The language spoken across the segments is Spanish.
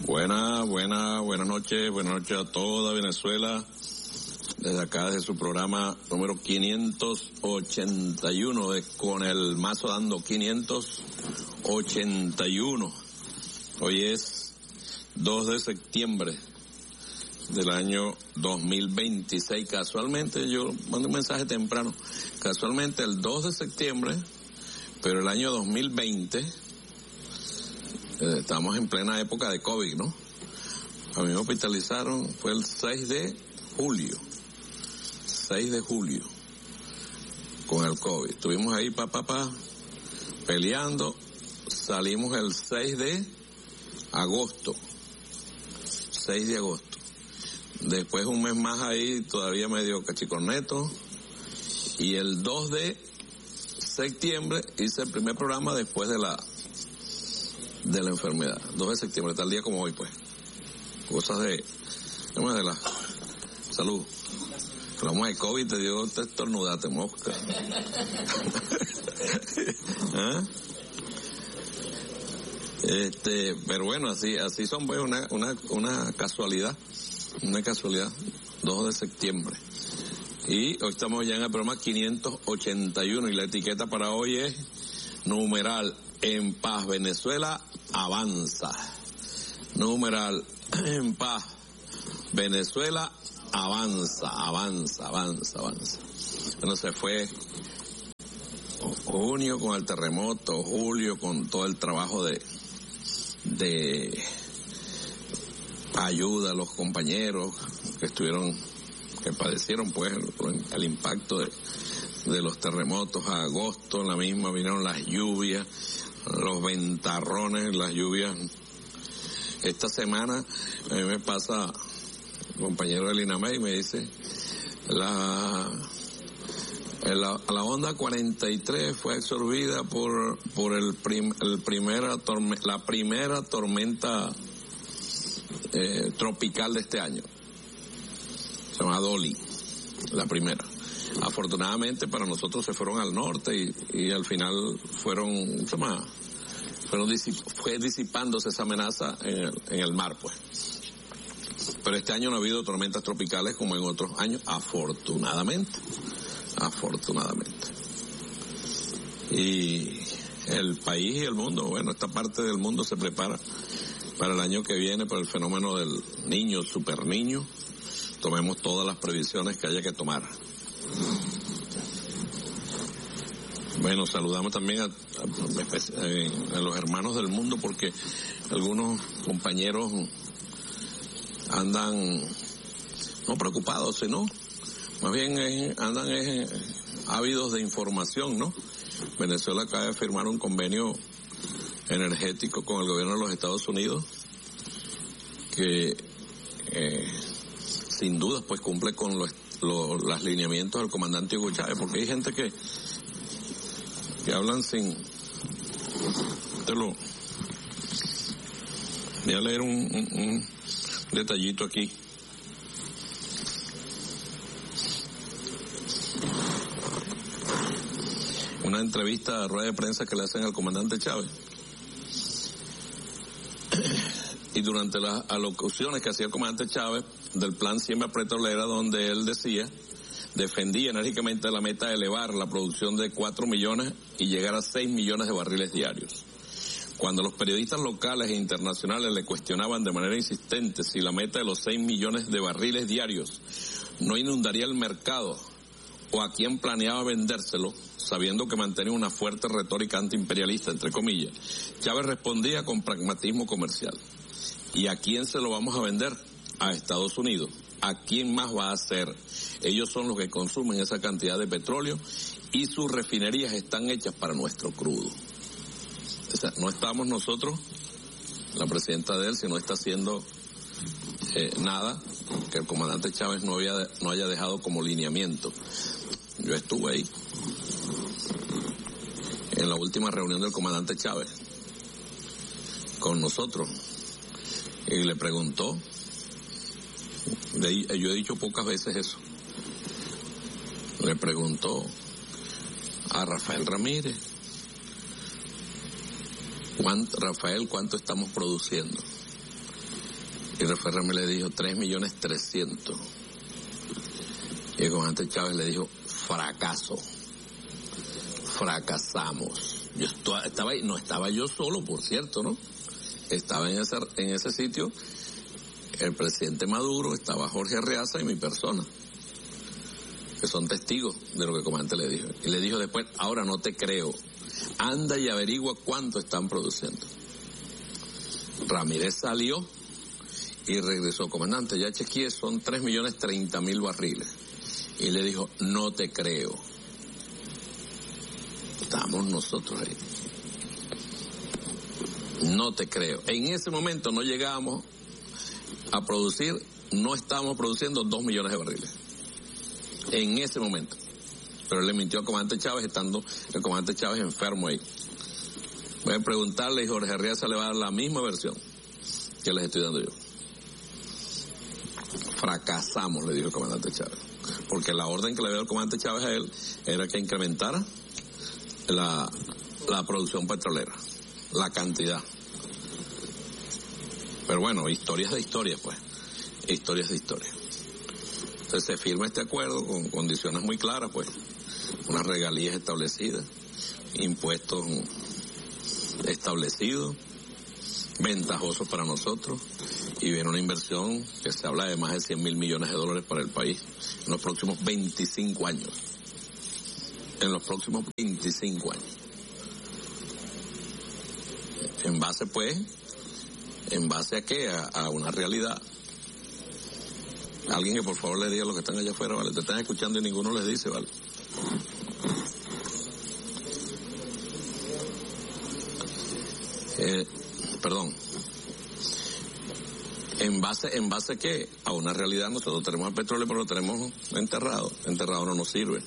Buenas noches a toda Venezuela. Desde acá, desde su programa número 581, con el mazo dando 581. Hoy es 2 de septiembre del año 2026. Casualmente, yo mandé un mensaje temprano, casualmente el 2 de septiembre, pero el año 2020, estamos en plena época de COVID, ¿no? A mí me hospitalizaron, fue el 6 de julio, con el COVID. Estuvimos ahí, peleando, salimos el 6 de agosto. Después un mes más ahí, todavía medio cachicorneto, y el 2 de septiembre hice el primer programa después de la enfermedad. 2 de septiembre, tal día como hoy, pues. Cosas de la salud. Hablamos de COVID, te dio estornudate, mosca. ¿Ah? Pero bueno, así son, pues, una casualidad. 2 de septiembre. Y hoy estamos ya en el programa 581 y la etiqueta para hoy es numeral: en paz, Venezuela avanza. Numeral: en paz, Venezuela avanza. Bueno, se fue junio con el terremoto, julio con todo el trabajo de ayuda a los compañeros que padecieron pues el impacto de los terremotos. A agosto, en la misma, vinieron las lluvias, los ventarrones, las lluvias. Esta semana a mí me pasa el compañero del INAME y me dice la onda 43 fue absorbida por la primera tormenta tropical de este año. Se llama Dolly, la primera. Afortunadamente para nosotros se fueron al norte y al final fue disipándose esa amenaza en el mar, pues. Pero este año no ha habido tormentas tropicales como en otros años, afortunadamente. Y el país y el mundo, bueno, esta parte del mundo se prepara para el año que viene, para el fenómeno del niño, super niño. Tomemos todas las previsiones que haya que tomar. Bueno, saludamos también a los hermanos del mundo, porque algunos compañeros andan no preocupados, sino más bien andan ávidos de información, ¿no? Venezuela acaba de firmar un convenio energético con el gobierno de los Estados Unidos que sin duda pues cumple con los lineamientos del comandante Hugo Chávez, porque hay gente que hablan sin... Voy a leer un detallito aquí. Una entrevista a rueda de prensa que le hacen al comandante Chávez. Y durante las alocuciones que hacía el comandante Chávez del plan Siembra Petrolera, donde él defendía enérgicamente la meta de elevar la producción de 4 millones y llegar a 6 millones de barriles diarios. Cuando los periodistas locales e internacionales le cuestionaban de manera insistente si la meta de los 6 millones de barriles diarios no inundaría el mercado o a quién planeaba vendérselo, sabiendo que mantenía una fuerte retórica antiimperialista, entre comillas, Chávez respondía con pragmatismo comercial: ¿y a quién se lo vamos a vender? A Estados Unidos. ¿A quién más va a hacer? Ellos son los que consumen esa cantidad de petróleo y sus refinerías están hechas para nuestro crudo. O sea, no estamos nosotros, la presidenta de él, si no está haciendo nada que el comandante Chávez no haya dejado como lineamiento. Yo estuve ahí en la última reunión del comandante Chávez con nosotros y le preguntó, yo he dicho pocas veces eso, le preguntó a Rafael Ramírez: Rafael, ¿cuánto estamos produciendo? Y Rafael Ramírez le dijo 3.300.000. Y el comandante Chávez le dijo, fracaso. Fracasamos. Yo estaba ahí, no estaba yo solo, por cierto, ¿no? Estaba en ese sitio el presidente Maduro, estaba Jorge Arreaza y mi persona, que son testigos de lo que el comandante le dijo. Y le dijo después, ahora no te creo, anda y averigua cuánto están produciendo. Ramírez salió y regresó, comandante, ya chequeé, son 3.030.000 barriles. Y le dijo, no te creo. Estamos nosotros ahí. No te creo. En ese momento no llegábamos a producir, no estábamos produciendo 2 millones de barriles. En ese momento. Pero él le mintió al comandante Chávez, estando el comandante Chávez enfermo ahí. Voy a preguntarle y Jorge Arreaza le va a dar la misma versión que les estoy dando yo. Fracasamos, le dijo el comandante Chávez. Porque la orden que le dio el comandante Chávez a él era que incrementara la producción petrolera, la cantidad. Pero bueno, historias de historias, pues. Historias de historias. Entonces se firma este acuerdo con condiciones muy claras, pues. Unas regalías establecidas, impuestos establecidos, ventajosos para nosotros, y viene una inversión que se habla de más de 100.000 millones de dólares para el país en los próximos 25 años. En los próximos 25 años. ¿En base, pues? ¿En base a qué? A una realidad. Alguien que por favor le diga a los que están allá afuera, ¿vale? Te están escuchando y ninguno les dice, ¿vale? Perdón. ¿En base qué? A una realidad. Nosotros tenemos el petróleo, pero lo tenemos enterrado. Enterrado no nos sirve.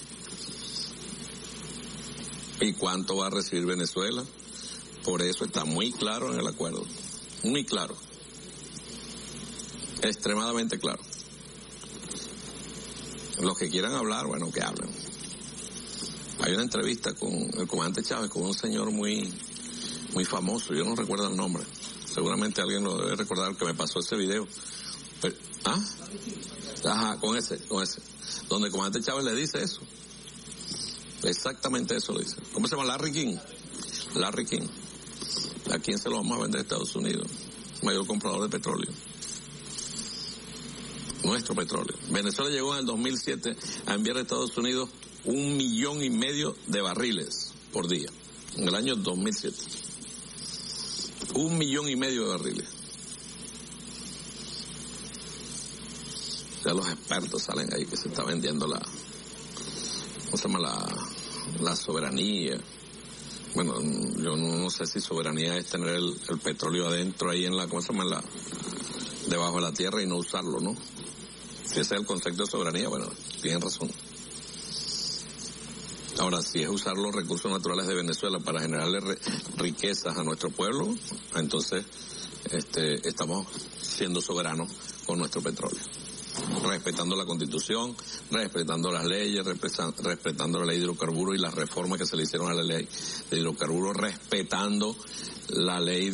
¿Y cuánto va a recibir Venezuela? Por eso está muy claro en el acuerdo. Muy claro. Extremadamente claro. Los que quieran hablar, bueno, que hablen. Hay una entrevista con el comandante Chávez, con un señor muy famoso, yo no recuerdo el nombre. Seguramente alguien lo debe recordar, que me pasó ese video. Pero, ajá, con ese. Donde el comandante Chávez le dice eso. Exactamente eso lo dice. ¿Cómo se llama? Larry King. Larry King. ¿A quién se lo vamos a vender a Estados Unidos? Mayor comprador de petróleo. Nuestro petróleo. Venezuela llegó en el 2007 a enviar a Estados Unidos 1,5 millones de barriles por día. En el año 2007. 1,5 millones de barriles. Ya los expertos salen ahí que se está vendiendo ¿cómo se llama? La soberanía. Bueno, yo no sé si soberanía es tener el petróleo adentro ahí ¿cómo se llama? Debajo de la tierra y no usarlo, ¿no? Si ese es el concepto de soberanía, bueno, tienen razón. Ahora, si es usar los recursos naturales de Venezuela para generarle riquezas a nuestro pueblo, entonces estamos siendo soberanos con nuestro petróleo. Respetando la Constitución, respetando las leyes, respetando la ley de hidrocarburos y las reformas que se le hicieron a la ley de hidrocarburos, respetando la ley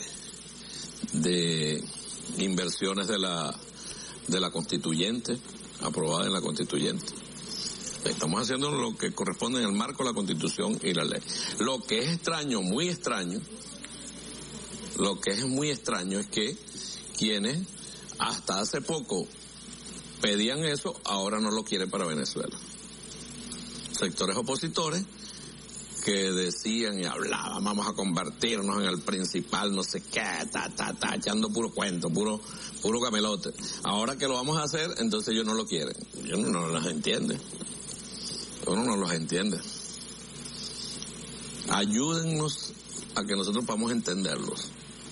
de inversiones de la Constituyente, aprobada en la Constituyente. Estamos haciendo lo que corresponde en el marco de la Constitución y la ley. Lo que es extraño, muy extraño, es que quienes hasta hace poco pedían eso, ahora no lo quieren para Venezuela. Sectores opositores que decían y hablaban, vamos a convertirnos en el principal, no sé qué, echando puro cuento, puro camelote. Ahora que lo vamos a hacer, entonces ellos no lo quieren. Yo no los entiende. Uno no los entiende. Ayúdennos a que nosotros podamos entenderlos.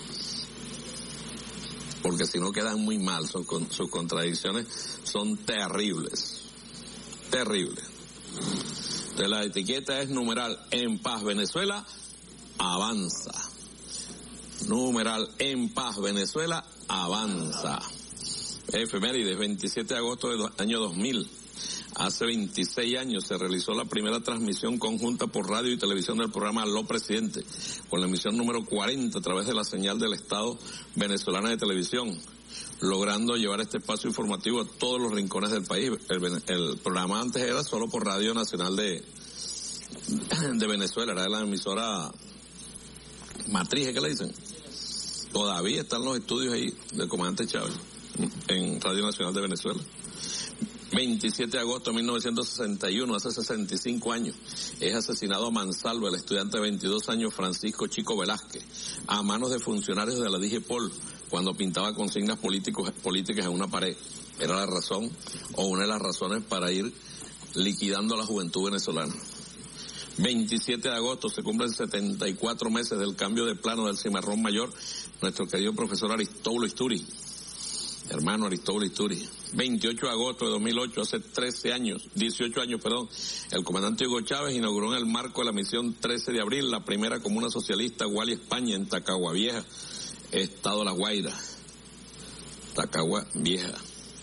Porque si no quedan muy mal, sus contradicciones son terribles. Terribles. Entonces la etiqueta es numeral en paz Venezuela, avanza. Numeral en paz Venezuela, avanza. Efemérides, 27 de agosto del año 2000. Hace 26 años se realizó la primera transmisión conjunta por radio y televisión del programa Aló Presidente, con la emisión número 40 a través de la señal del Estado venezolana de televisión. logrando llevar este espacio informativo a todos los rincones del país. El programa antes era solo por Radio Nacional de Venezuela, era la emisora matriz, ¿qué le dicen? Todavía están los estudios ahí del comandante Chávez en Radio Nacional de Venezuela. 27 de agosto de 1961, hace 65 años, es asesinado a mansalva el estudiante de 22 años Francisco Chico Velázquez, a manos de funcionarios de la DIGEPOL, cuando pintaba consignas políticas en una pared. Era la razón, o una de las razones para ir liquidando a la juventud venezolana. 27 de agosto se cumplen 74 meses del cambio de plano del Cimarrón Mayor, nuestro querido profesor Aristóbulo Isturi, hermano Aristóbulo Isturi. 28 de agosto de 2008, hace 18 años, el comandante Hugo Chávez inauguró en el marco de la misión 13 de abril la primera comuna socialista Gualia, España, en Tacagua Vieja, Estado La Guaira. Tacagua Vieja.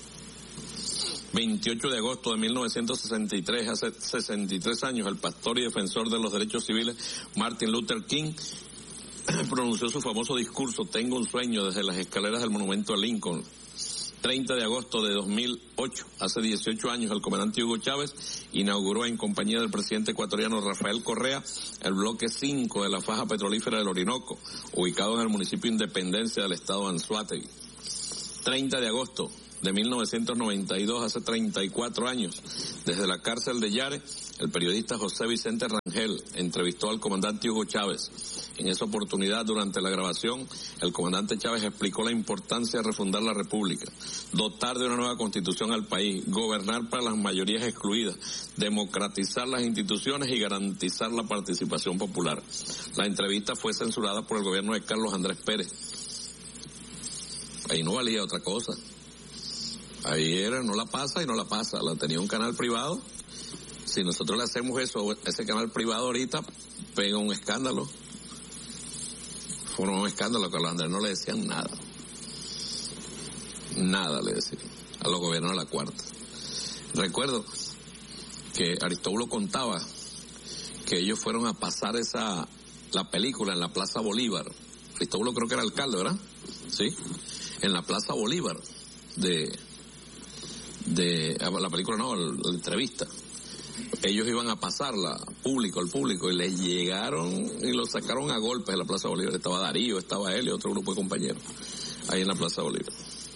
28 de agosto de 1963, hace 63 años, el pastor y defensor de los derechos civiles Martin Luther King pronunció su famoso discurso "Tengo un sueño" desde las escaleras del monumento a Lincoln. 30 de agosto de 2008, hace 18 años, el comandante Hugo Chávez inauguró en compañía del presidente ecuatoriano Rafael Correa el bloque 5 de la faja petrolífera del Orinoco, ubicado en el municipio Independencia del estado de Anzoátegui. 30 de agosto de 1992, hace 34 años, desde la cárcel de Yare, el periodista José Vicente Rangel entrevistó al comandante Hugo Chávez. En esa oportunidad, durante la grabación, el comandante Chávez explicó la importancia de refundar la República, dotar de una nueva constitución al país, gobernar para las mayorías excluidas, democratizar las instituciones y garantizar la participación popular. La entrevista fue censurada por el gobierno de Carlos Andrés Pérez. Ahí no valía otra cosa. Ahí era, no la pasa, la tenía un canal privado. Si nosotros le hacemos eso, ese canal privado ahorita pega un escándalo. Fue un escándalo que a los Andrés no le decían nada. Nada le decían a los gobiernos de la Cuarta. Recuerdo que Aristóbulo contaba que ellos fueron a pasar la película en la Plaza Bolívar. Aristóbulo creo que era alcalde, ¿verdad? Sí. En la Plaza Bolívar la película la entrevista. Ellos iban a pasarla al público, y les llegaron y lo sacaron a golpes en la Plaza Bolívar. Estaba Darío, estaba él y otro grupo de compañeros ahí en la Plaza Bolívar.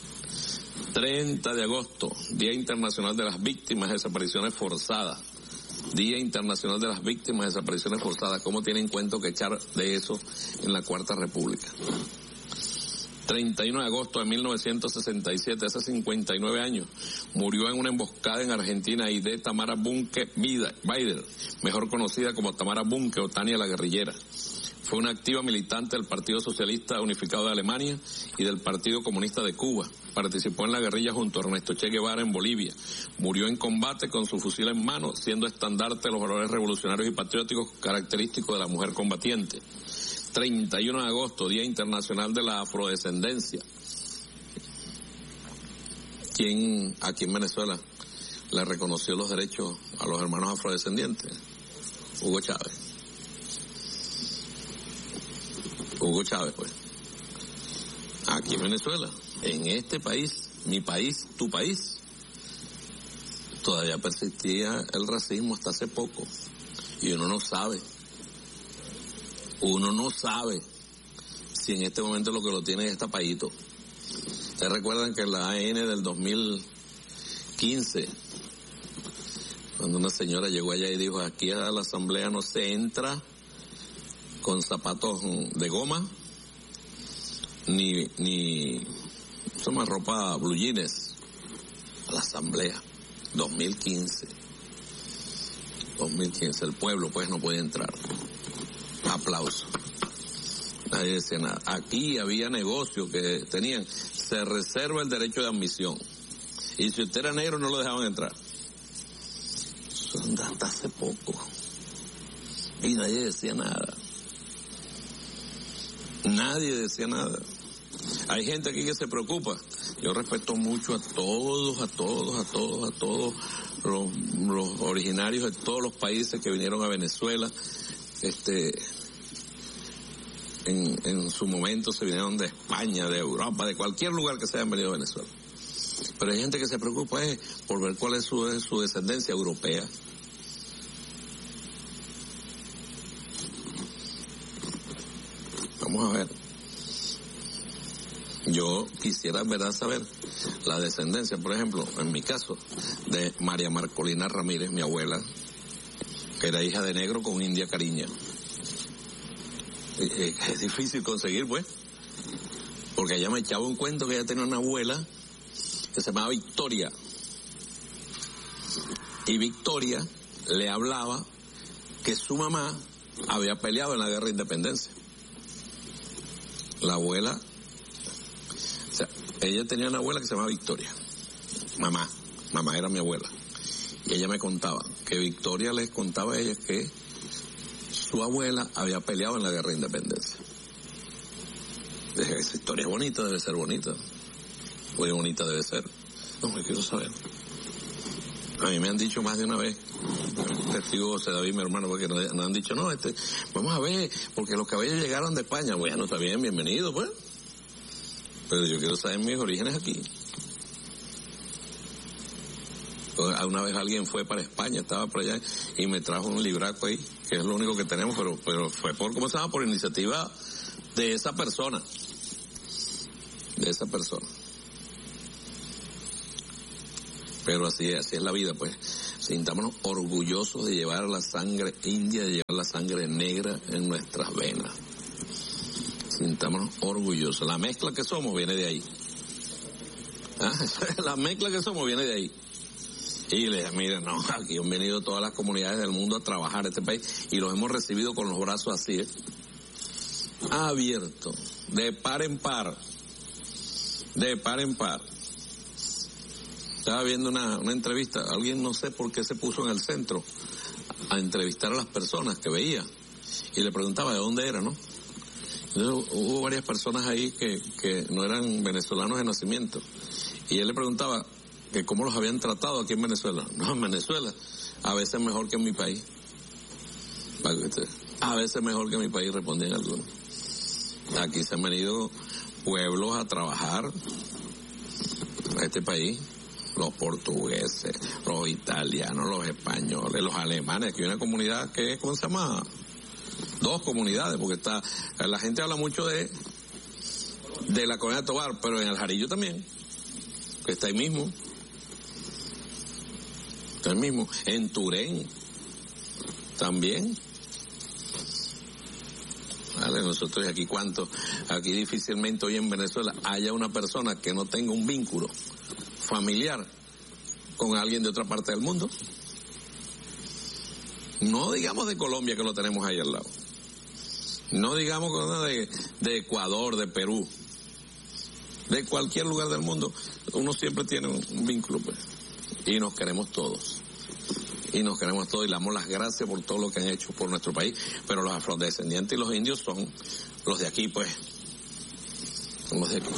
30 de agosto, Día Internacional de las Víctimas de Desapariciones Forzadas. Día Internacional de las Víctimas de Desapariciones Forzadas. ¿Cómo tienen cuento que echar de eso en la Cuarta República? 31 de agosto de 1967, hace 59 años, murió en una emboscada en Argentina Aide Tamara Bunke Baider, mejor conocida como Tamara Bunke o Tania la Guerrillera. Fue una activa militante del Partido Socialista Unificado de Alemania y del Partido Comunista de Cuba. Participó en la guerrilla junto a Ernesto Che Guevara en Bolivia. Murió en combate con su fusil en mano, siendo estandarte de los valores revolucionarios y patrióticos característicos de la mujer combatiente. 31 de agosto, Día Internacional de la Afrodescendencia. Aquí en Venezuela le reconoció los derechos a los hermanos afrodescendientes? Hugo Chávez. Hugo Chávez, pues. Aquí en Venezuela, en este país, mi país, tu país, todavía persistía el racismo hasta hace poco. Y uno no sabe si en este momento lo que lo tiene es tapadito. Ustedes recuerdan que la AN del 2015, cuando una señora llegó allá y dijo: aquí a la asamblea no se entra con zapatos de goma, ni ropa blue jeans a la asamblea. 2015, el pueblo pues no puede entrar. Aplauso. Nadie decía nada. Aquí había negocios que tenían, se reserva el derecho de admisión, y si usted era negro no lo dejaban entrar. Eso hasta hace poco y nadie decía nada. Hay gente aquí que se preocupa. Yo respeto mucho a todos los originarios de todos los países que vinieron a Venezuela. en su momento se vinieron de España, de Europa, de cualquier lugar que se hayan venido a Venezuela. Pero hay gente que se preocupa por ver cuál es su descendencia europea. Vamos a ver. Yo quisiera, ¿verdad?, saber la descendencia, por ejemplo, en mi caso, de María Marcolina Ramírez, mi abuela, que era hija de negro con india cariña. Es difícil conseguir, pues, porque ella me echaba un cuento que ella tenía una abuela que se llamaba Victoria, y Victoria le hablaba que su mamá había peleado en la guerra de independencia. La abuela, o sea, ella tenía una abuela que se llamaba Victoria, mamá era mi abuela, y ella me contaba que Victoria les contaba a ella que su abuela había peleado en la guerra de independencia. Dije, esa historia es bonita, debe ser bonita. Muy bonita debe ser. No, me quiero saber. A mí me han dicho más de una vez, testigo José David, mi hermano, porque nos han dicho, no, vamos a ver, porque los cabellos llegaron de España. Bueno, está bien, bienvenido, pues. Pero yo quiero saber mis orígenes aquí. Una vez alguien fue para España, estaba por allá, y me trajo un libraco ahí, que es lo único que tenemos, pero fue ¿cómo se llama? Por iniciativa de esa persona. Pero así es la vida, pues. Sintámonos orgullosos de llevar la sangre india, de llevar la sangre negra en nuestras venas. Sintámonos orgullosos. La mezcla que somos viene de ahí. La mezcla que somos viene de ahí. Y les dije, miren, no, aquí han venido todas las comunidades del mundo a trabajar en este país y los hemos recibido con los brazos así, abiertos, de par en par. Estaba viendo una entrevista, alguien no sé por qué se puso en el centro a entrevistar a las personas que veía y le preguntaba de dónde era, ¿no? Entonces, hubo varias personas ahí que no eran venezolanos de nacimiento y él le preguntaba que cómo los habían tratado aquí en Venezuela. No, en Venezuela, a veces mejor que en mi país. A veces mejor que en mi país, respondían algunos. Aquí se han venido pueblos a trabajar a este país, los portugueses, los italianos, los españoles, los alemanes. Aquí hay una comunidad que es, ¿cómo se llama? 2 comunidades, porque la gente habla mucho de la comunidad de Tobar, pero en el Jarillo también, que está ahí mismo. En Turén también. Vale, nosotros aquí difícilmente hoy en Venezuela haya una persona que no tenga un vínculo familiar con alguien de otra parte del mundo. No digamos de Colombia, que lo tenemos ahí al lado. No digamos de Ecuador, de Perú. De cualquier lugar del mundo, uno siempre tiene un vínculo, pues. Y nos queremos todos. Y le damos las gracias por todo lo que han hecho por nuestro país. Pero los afrodescendientes y los indios son los de aquí, pues. Son los de aquí.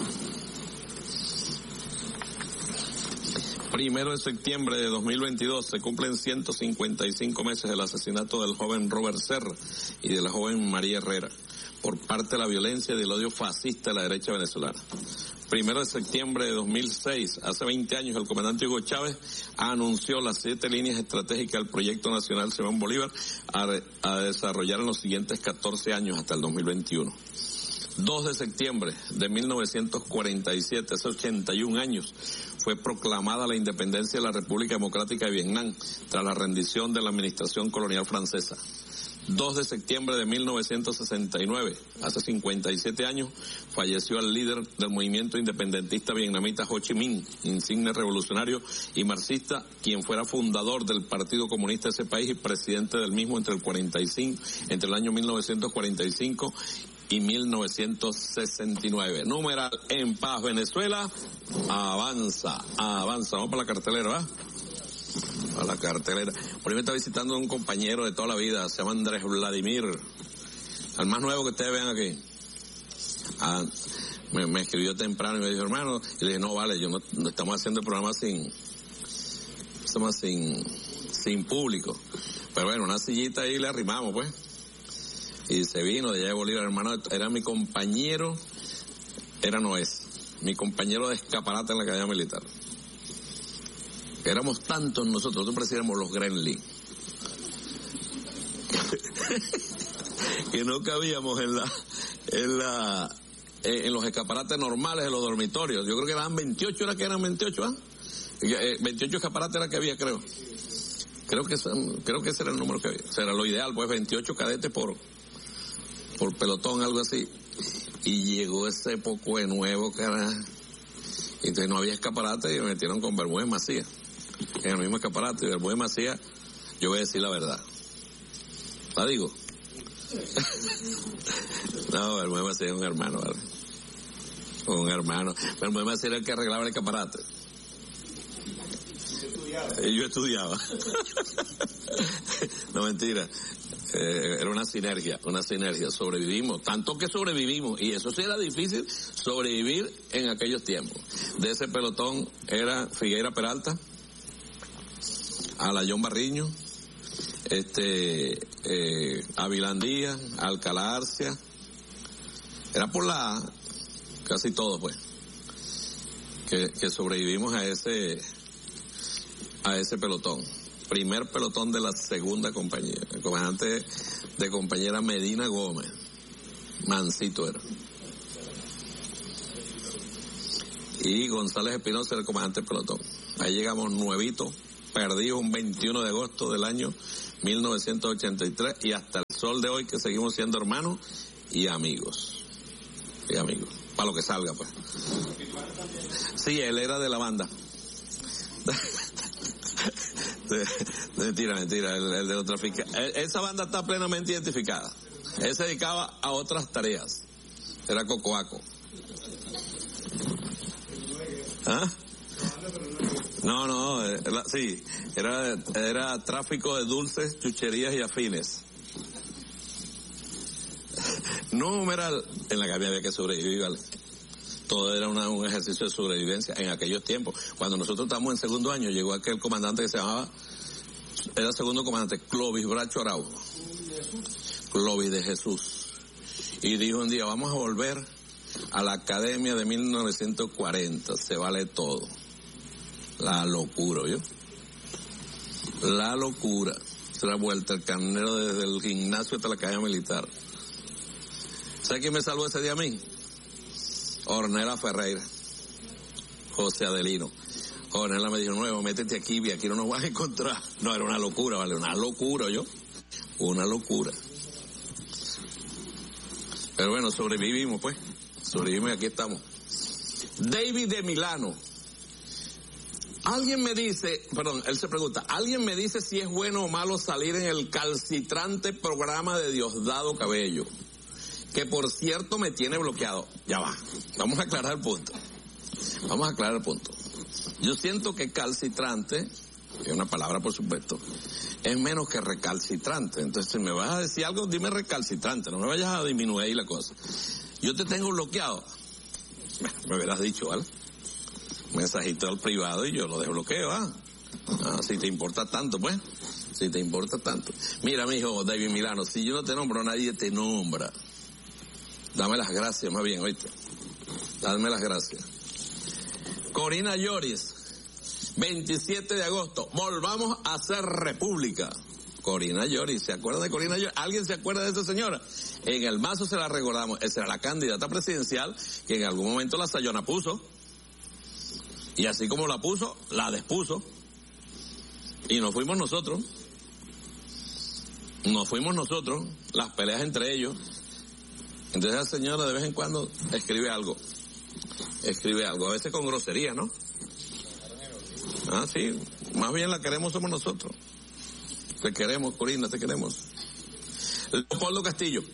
1 de septiembre de 2022 se cumplen 155 meses del asesinato del joven Robert Serra y de la joven María Herrera por parte de la violencia y del odio fascista de la derecha venezolana. 1 de septiembre de 2006, hace 20 años, el comandante Hugo Chávez anunció las 7 líneas estratégicas del Proyecto Nacional Simón Bolívar a desarrollar en los siguientes 14 años hasta el 2021. 2 de septiembre de 1947, hace 81 años, fue proclamada la independencia de la República Democrática de Vietnam tras la rendición de la administración colonial francesa. 2 de septiembre de 1969, hace 57 años, falleció el líder del movimiento independentista vietnamita Ho Chi Minh, insigne revolucionario y marxista, quien fuera fundador del Partido Comunista de ese país y presidente del mismo entre el año 1945 y 1969. Numeral: en paz Venezuela, avanza. Vamos para la cartelera, ¿va? A la cartelera. Por ahí me está visitando un compañero de toda la vida, se llama Andrés Vladimir, al más nuevo que ustedes vean aquí. Me escribió temprano y me dijo, hermano, y le dije, no vale, no estamos haciendo el programa sin público. Pero bueno, una sillita ahí le arrimamos, pues. Y se vino de allá de Bolívar, hermano, era mi compañero, mi compañero de escaparate en la academia militar. Éramos tantos nosotros parecíamos los Gremlins. Que no cabíamos en los escaparates normales de los dormitorios. Yo creo que eran 28, era que eran 28, ¿ah? 28 escaparates era que había, creo. Creo que ese era el número que había. O sea, era lo ideal, pues 28 cadetes por pelotón, algo así. Y llegó ese poco de nuevo, cara. Y entonces no había escaparate y me metieron con Bermúdez Macías. En el mismo escaparate. Y Bermúdez Macías, yo voy a decir la verdad. ¿La digo? No, Bermúdez Macías es un hermano, ¿vale? Un hermano. Bermúdez Macías era el que arreglaba el escaparate. Yo estudiaba. No, mentira. Era una sinergia. Sobrevivimos, tanto que sobrevivimos, y eso sí era difícil, sobrevivir en aquellos tiempos. De ese pelotón era Figueira Peralta, Alayón Barriño, Avilán Díaz, Alcalá Arcia. Era por la A, casi todo, pues, que sobrevivimos a ese pelotón. Primer pelotón de la segunda compañía. El comandante de compañera Medina Gómez. Mancito era. Y González Espinosa era el comandante del pelotón. Ahí llegamos nuevitos, perdidos un 21 de agosto del año 1983 y hasta el sol de hoy que seguimos siendo hermanos y amigos. Para lo que salga, pues. Sí, él era de la banda. Mentira, el de los traficantes. Esa banda está plenamente identificada. Él se dedicaba a otras tareas. Era cocoaco. ¿Ah? No, sí, era tráfico de dulces, chucherías y afines. Numeral, en la que había que sobrevivir, ¿vale? Todo era un ejercicio de sobrevivencia en aquellos tiempos. Cuando nosotros estábamos en segundo año, llegó aquel comandante que se llamaba, era segundo comandante, Clovis Bracho Araujo. Clovis de Jesús. Y dijo un día, vamos a volver a la academia de 1940, se vale todo. La locura, ¿oyó? La locura. Se la vuelta el carnero desde el gimnasio hasta la academia militar. ¿Sabe quién me salvó ese día a mí? Ornella Ferreira, José Adelino. Ornella me dijo, nuevo, métete aquí no nos vas a encontrar. No, era una locura, vale, una locura, una locura. Pero bueno, sobrevivimos, pues. Sobrevivimos y aquí estamos. David de Milano. Él se pregunta, ¿alguien me dice si es bueno o malo salir en el calcitrante programa de Diosdado Cabello? Que por cierto me tiene bloqueado. Ya va, vamos a aclarar el punto. Yo siento que calcitrante, es una palabra por supuesto, es menos que recalcitrante. Entonces si me vas a decir algo, dime recalcitrante, no me vayas a disminuir la cosa. Yo te tengo bloqueado. Me hubieras dicho, ¿vale? Un mensajito al privado y yo lo desbloqueo, si te importa tanto, pues. Si te importa tanto. Mira, mijo, David Milano, si yo no te nombro, nadie te nombra. Dame las gracias, más bien, oíste. Dame las gracias. Corina Lloris, 27 de agosto, volvamos a ser república. Corina Lloris, ¿se acuerda de Corina Lloris? ¿Alguien se acuerda de esa señora? En el mazo se la recordamos, esa era la candidata presidencial que en algún momento la Sayona puso. Y así como la puso, la despuso. Y nos fuimos nosotros, las peleas entre ellos. Entonces la señora de vez en cuando escribe algo, a veces con grosería, ¿no? Sí, más bien la queremos somos nosotros. Te queremos, Corina, te queremos. Leopoldo Castillo.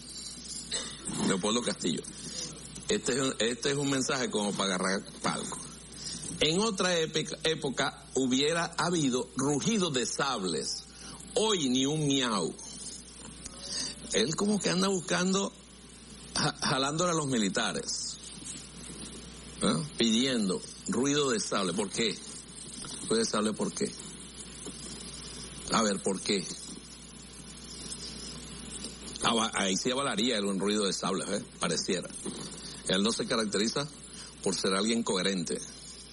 Este es un mensaje como para agarrar palco. En otra época hubiera habido rugido de sables, hoy ni un miau. Él como que anda buscando, jalándole a los militares, pidiendo ruido de sable. ¿Por qué? Ruido de sable, ¿por qué? A ver, ¿por qué? Ahí sí avalaría un ruido de sables, pareciera. Él no se caracteriza por ser alguien coherente.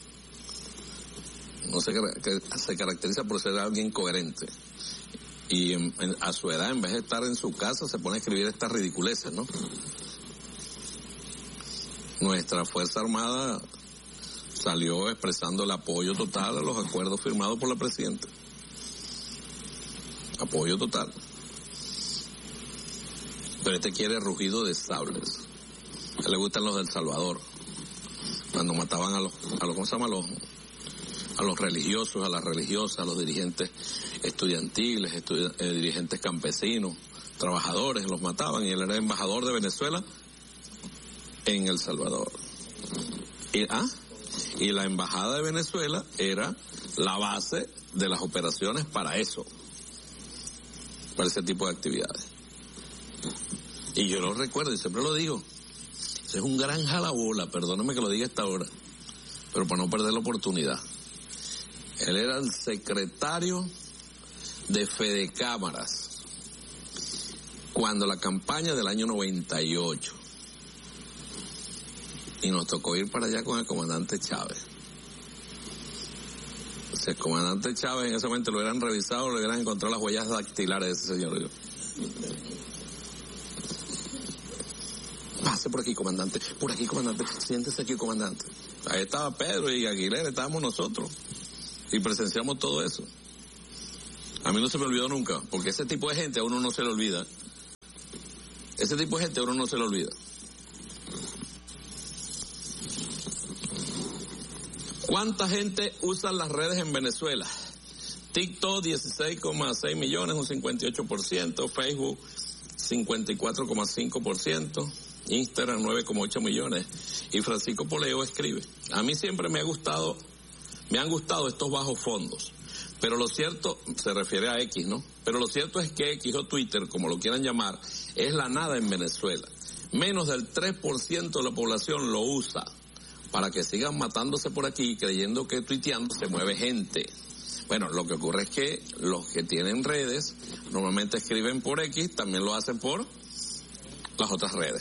No se caracteriza por ser alguien coherente. Y a su edad, en vez de estar en su casa, se pone a escribir estas ridiculeces, ¿no? Nuestra Fuerza Armada salió expresando el apoyo total a los acuerdos firmados por la presidenta. Apoyo total. Pero quiere rugido de sables. A él le gustan los del Salvador. Cuando mataban a los ¿cómo se llama? A los religiosos, a las religiosas, a los dirigentes estudiantiles, dirigentes campesinos, trabajadores, los mataban, y él era embajador de Venezuela en El Salvador. Y la embajada de Venezuela era la base de las operaciones para eso, para ese tipo de actividades. Y yo lo recuerdo y siempre lo digo, ese es un gran jalabola, perdóname que lo diga a esta hora, pero para no perder la oportunidad. Él era el secretario de Fedecámaras cuando la campaña del año 98, y nos tocó ir para allá con el comandante Chávez. O sea, el comandante Chávez en ese momento lo hubieran revisado, lo hubieran encontrado las huellas dactilares de ese señor. Pase por aquí, comandante, siéntese aquí, comandante. Ahí estaba Pedro y Aguilera, estábamos nosotros. Y presenciamos todo eso. A mí no se me olvidó nunca, porque ese tipo de gente a uno no se le olvida. ¿Cuánta gente usa las redes en Venezuela? TikTok 16,6 millones, un 58%, Facebook 54,5%, Instagram 9,8 millones. Y Francisco Poleo escribe: a mí siempre me han gustado estos bajos fondos, pero lo cierto, se refiere a X, ¿no? Pero lo cierto es que X o Twitter, como lo quieran llamar, es la nada en Venezuela. Menos del 3% de la población lo usa, para que sigan matándose por aquí creyendo que tuiteando se mueve gente. Bueno, lo que ocurre es que los que tienen redes normalmente escriben por X, también lo hacen por las otras redes.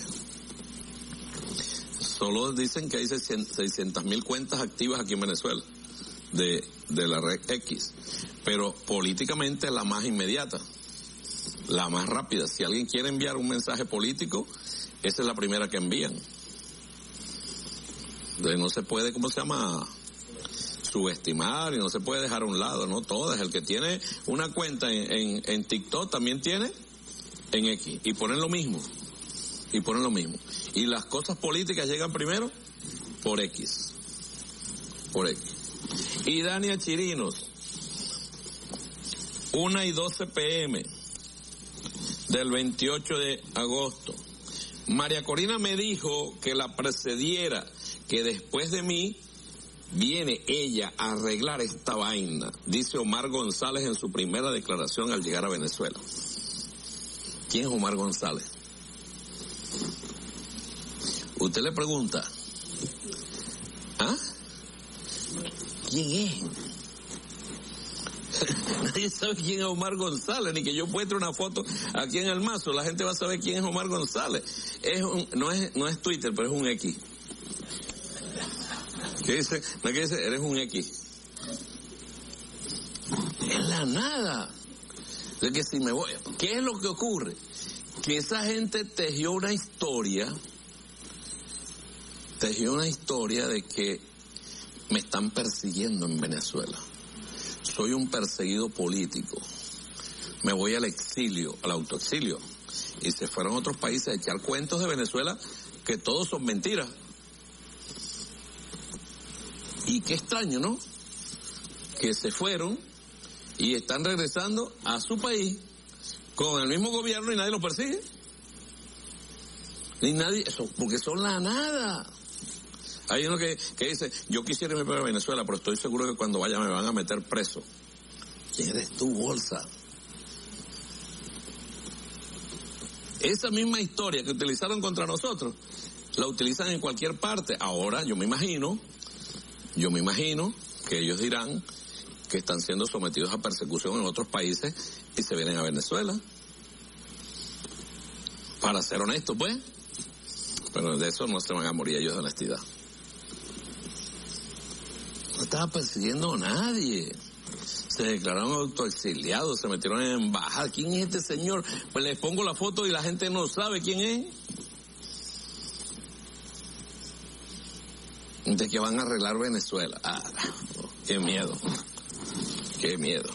Solo dicen que hay 600.000 cuentas activas aquí en Venezuela de la red X, pero políticamente la más inmediata, la más rápida. Si alguien quiere enviar un mensaje político, esa es la primera que envían. Entonces no se puede, subestimar, y no se puede dejar a un lado, no todas. El que tiene una cuenta en TikTok también tiene en X, y ponen lo mismo. Y las cosas políticas llegan primero por X. Y Dania Chirinos, 1:12 p.m. del 28 de agosto. María Corina me dijo que la precediera, que después de mí viene ella a arreglar esta vaina, dice Omar González en su primera declaración al llegar a Venezuela. ¿Quién es Omar González? Usted le pregunta, ¿quién es? Nadie sabe quién es Omar González, ni que yo muestre una foto aquí en el mazo. La gente va a saber quién es Omar González. No es Twitter, pero es un X. ¿Qué dice? ¿No que dice? Eres un X. Es la nada. De que si me voy, ¿qué es lo que ocurre? Que esa gente tejió una historia de que me están persiguiendo en Venezuela. Soy un perseguido político. Me voy al exilio, al autoexilio. Y se fueron a otros países a echar cuentos de Venezuela que todos son mentiras. Y qué extraño, ¿no? Que se fueron y están regresando a su país con el mismo gobierno y nadie los persigue. Ni nadie, porque son la nada. Hay uno que dice, yo quisiera irme para Venezuela, pero estoy seguro que cuando vaya me van a meter preso. ¿Quién eres tú, bolsa? Esa misma historia que utilizaron contra nosotros, la utilizan en cualquier parte. Ahora yo me imagino que ellos dirán que están siendo sometidos a persecución en otros países y se vienen a Venezuela. Para ser honesto, pues. Pero de eso no se van a morir ellos de honestidad. No estaba persiguiendo a nadie. Se declararon autoexiliados, se metieron en embajada. ¿Quién es este señor? Pues les pongo la foto y la gente no sabe quién es. De que van a arreglar Venezuela. Qué miedo. Qué miedo.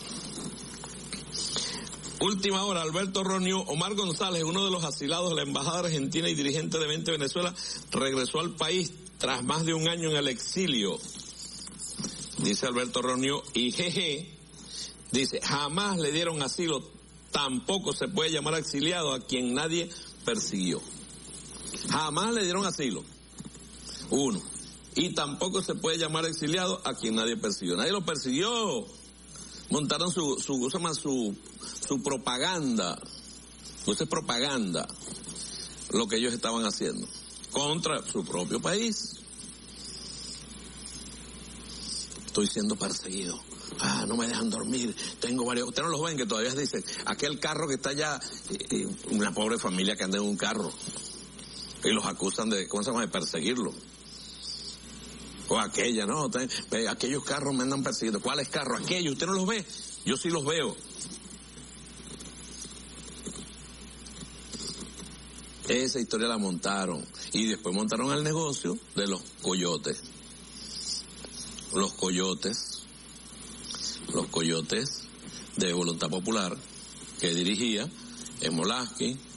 Última hora, Alberto Ronio. Omar González, uno de los asilados de la Embajada Argentina y dirigente de 20 Venezuela, regresó al país tras más de un año en el exilio. Dice Alberto Ronio, y jeje, dice, jamás le dieron asilo, tampoco se puede llamar exiliado a quien nadie persiguió. Jamás le dieron asilo. Uno. Y tampoco se puede llamar exiliado a quien nadie persiguió. Nadie lo persiguió. Montaron su propaganda. Eso es propaganda. Lo que ellos estaban haciendo. Contra su propio país. Estoy siendo perseguido. No me dejan dormir. Tengo varios. Ustedes no los ven que todavía dicen, aquel carro que está allá, una pobre familia que anda en un carro. Y los acusan de, ¿cómo se llama?, de perseguirlo. O aquella, no, aquellos carros me andan persiguiendo. ¿Cuáles carros? Aquellos, ¿usted no los ve? Yo sí los veo. Esa historia la montaron. Y después montaron el negocio de los coyotes. Los coyotes de Voluntad Popular, que dirigía Molaski,